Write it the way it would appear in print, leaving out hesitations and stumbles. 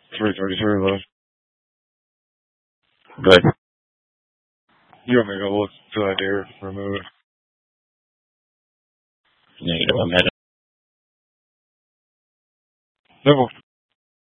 333 left. Good. You want me to go look to that deer, remove it? Negative, I'm heading. No.